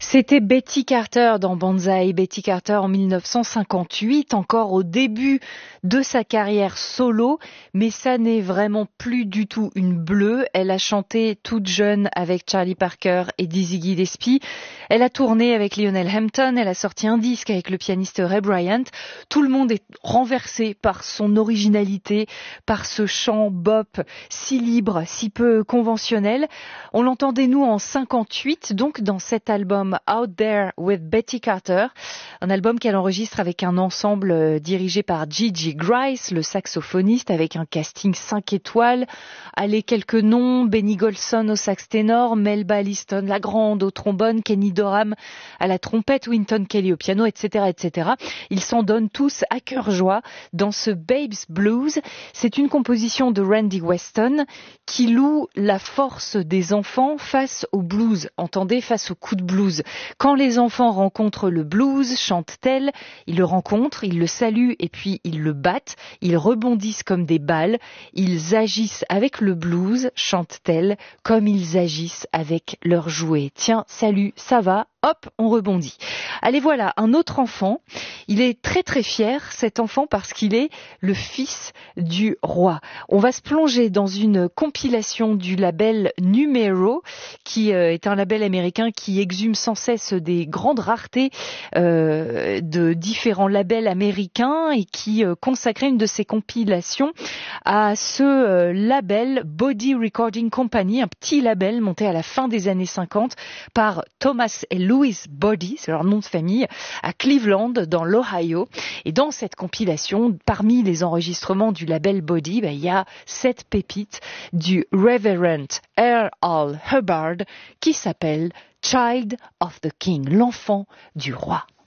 C'était Betty Carter dans Banzai. Betty Carter en 1958, encore au début de sa carrière solo, mais ça n'est vraiment plus du tout une bleue. Elle a chanté toute jeune avec Charlie Parker et Dizzy Gillespie. Elle a tourné avec Lionel Hampton. Elle a sorti un disque avec le pianiste Ray Bryant. Tout le monde est renversé par son originalité, par ce chant bop si libre, si peu conventionnel. On l'entendait nous en 58, donc dans cet album Out There with Betty Carter, un album qu'elle enregistre avec un ensemble dirigé par Gigi Grice, le saxophoniste, avec un casting 5 étoiles. Allez, quelques noms: Benny Golson au sax ténor, Melba Liston la grande au trombone, Kenny Dorham à la trompette, Wynton Kelly au piano, etc., etc. Ils s'en donnent tous à cœur joie dans ce Babes Blues. C'est une composition de Randy Weston qui loue la force des enfants face au blues. Entendez, face au coup de blues. Quand les enfants rencontrent le blues, chante-t-elle, ils le rencontrent, ils le saluent et puis ils le battent, ils rebondissent comme des balles, ils agissent avec le blues, chante-t-elle, comme ils agissent avec leurs jouets. Tiens, salut, ça va? Hop, on rebondit. Allez, voilà, un autre enfant. Il est très très fier, cet enfant, parce qu'il est le fils du roi. On va se plonger dans une compilation du label Numero, qui est un label américain qui exhume sans cesse des grandes raretés de différents labels américains et qui consacrait une de ses compilations à ce label Body Recording Company, un petit label monté à la fin des années 50 par Thomas et Louis Body, c'est leur nom de famille, à Cleveland, dans l'Ohio. Et dans cette compilation, parmi les enregistrements du label Body, il y a 7 pépites du Reverend Earl Hubbard qui s'appelle Child of the King, l'enfant du roi.